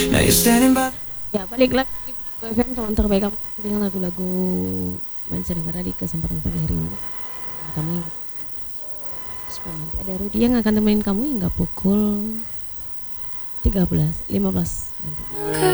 Ya, balik lagi di FM teman terbaik kamu dengan lagu-lagu mancanegara di kesempatan pagi hari ini. Kamu ingat, nanti ada Rudy yang akan temenin kamu hingga pukul 13.15 nanti.